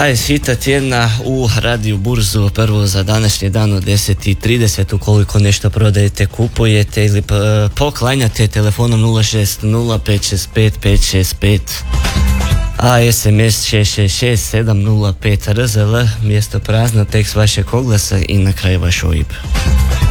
A hita tjedna u radiju Burzu, prvo za današnji dan od 10:30. Ukoliko nešto prodajete, kupujete ili poklanjate telefonom 060-565-565, a SMS 666-705 RZL, mjesto prazno, tekst vašeg oglasa i na kraju vaš OIB.